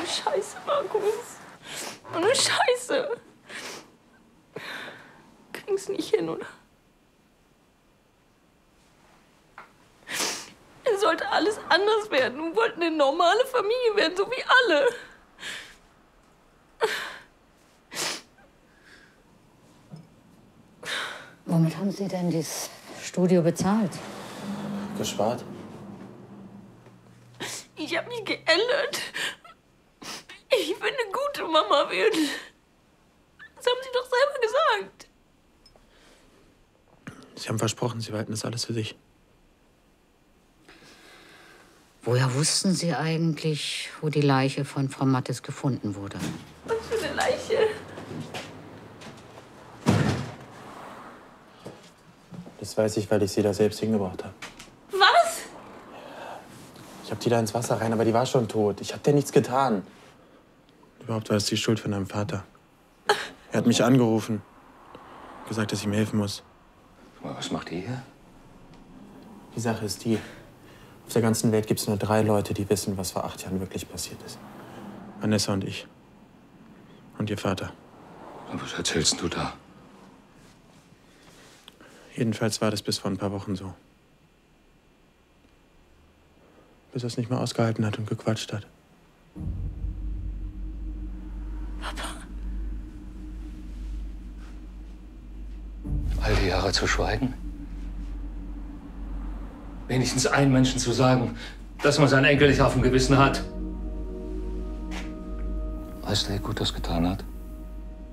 Scheiße, Markus. So eine Scheiße. Kriegen's nicht hin, oder? Es sollte alles anders werden. Wir wollten eine normale Familie werden, so wie alle. Womit haben Sie denn das Studio bezahlt? Gespart. Ich habe mich geändert. Ich will eine gute Mama werden. Das haben Sie doch selber gesagt. Sie haben versprochen, Sie behalten das alles für sich. Woher wussten Sie eigentlich, wo die Leiche von Frau Mattes gefunden wurde? Was für eine Leiche? Das weiß ich, weil ich sie da selbst hingebracht habe. Was? Ich habe die da ins Wasser rein, aber die war schon tot. Ich habe dir nichts getan. Überhaupt war es die Schuld von deinem Vater. Er hat mich angerufen. Gesagt, dass ich ihm helfen muss. Was macht ihr hier? Die Sache ist die, auf der ganzen Welt gibt es nur 3 Leute, die wissen, was vor 8 Jahren wirklich passiert ist. Vanessa und ich. Und ihr Vater. Und was erzählst du da? Jedenfalls war das bis vor ein paar Wochen so. Bis er es nicht mehr ausgehalten hat und gequatscht hat. Papa. All die Jahre zu schweigen? Wenigstens einen Menschen zu sagen, dass man seinen Enkel nicht auf dem Gewissen hat. Weißt du, wie gut das getan hat?